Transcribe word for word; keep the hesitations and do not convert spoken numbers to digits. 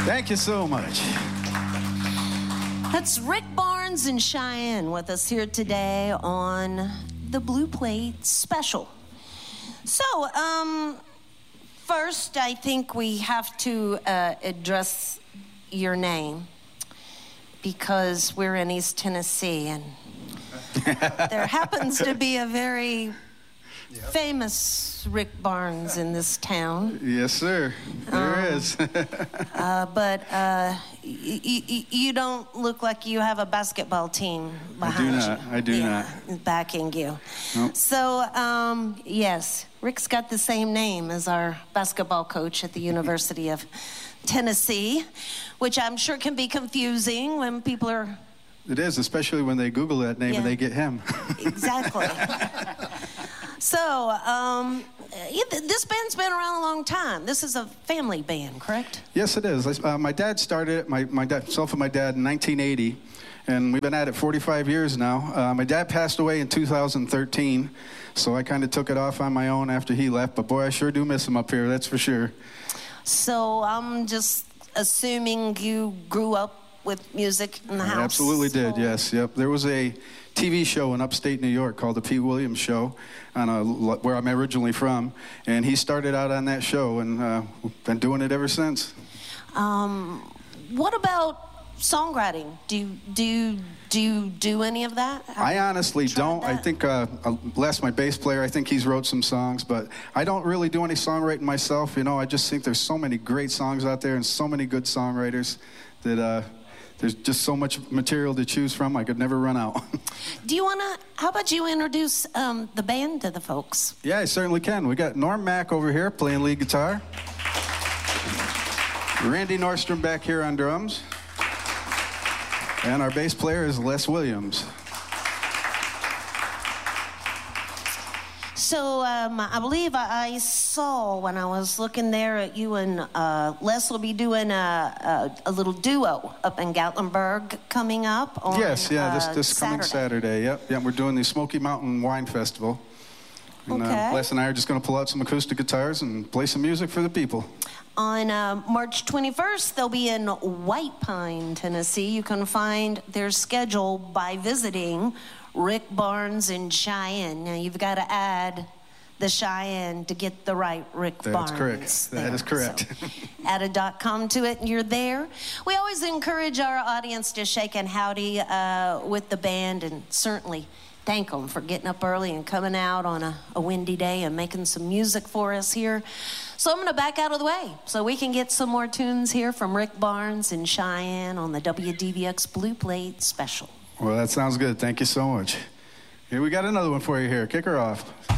Thank you so much. That's Rick Barnes and Cheyenne with us here today on the Blue Plate Special. So, um, first, I think we have to uh, address your name because we're in East Tennessee, and there happens to be a very yep. famous Rick Barnes in this town. Yes, sir. There um, is. uh, but uh, y- y- you don't look like you have a basketball team behind you. I do not. you. I do yeah, not. Backing you. Nope. So, um, yes, Rick's got the same name as our basketball coach at the University of Tennessee, which I'm sure can be confusing when people are... It is, especially when they Google that name yeah. and they get him. Exactly. So, um, this band's been around a long time. This is a family band, correct? Yes, it is. Uh, my dad started it, my, my dad, myself and my dad, in nineteen eighty, and we've been at it forty-five years now. Uh, my dad passed away in two thousand thirteen, so I kind of took it off on my own after he left, but boy, I sure do miss him up here, that's for sure. So I'm just assuming you grew up with music in the house? I absolutely did, so. Yes. Yep. There was a T V show in upstate New York called The Pete Williams Show, on a, where I'm originally from, and he started out on that show, and uh, we've been doing it ever since. Um, what about songwriting? Do you, do you, do you do any of that? Have I honestly don't. that? I think uh, Les, my bass player, I think he's wrote some songs, but I don't really do any songwriting myself. You know, I just think there's so many great songs out there and so many good songwriters that uh, there's just so much material to choose from. I could never run out. Do you want to, how about you introduce um, the band to the folks? Yeah, I certainly can. We got Norm Mack over here playing lead guitar. Randy Nordstrom back here on drums. And our bass player is Les Williams. So um, I believe I, I saw when I was looking there at you and uh, Les will be doing a, a, a little duo up in Gatlinburg coming up on Yes, yeah, this, uh, this Saturday. coming Saturday. Yep, yeah, we're doing the Smoky Mountain Wine Festival. And okay. uh, Les and I are just going to pull out some acoustic guitars and play some music for the people. On uh, March twenty-first, they'll be in White Pine, Tennessee. You can find their schedule by visiting Rick Barnes and Cheyenne. Now, you've got to add the Cheyenne to get the right Rick That's Barnes. That's correct. That there. is correct. So, add a dot com to it, and you're there. We always encourage our audience to shake and howdy uh, with the band, and certainly thank them for getting up early and coming out on a, a windy day and making some music for us here. So I'm going to back out of the way so we can get some more tunes here from Rick Barnes and Cheyenne on the W D V X Blue Plate Special. Well, that sounds good. Thank you so much. Here, we got another one for you here. Kick her off.